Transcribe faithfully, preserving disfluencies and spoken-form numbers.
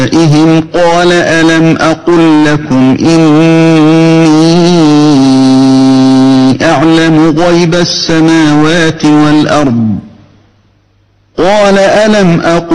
آبائهم قال ألم أقل لكم إني أعلم غيب السماوات والأرض قال ألم أقل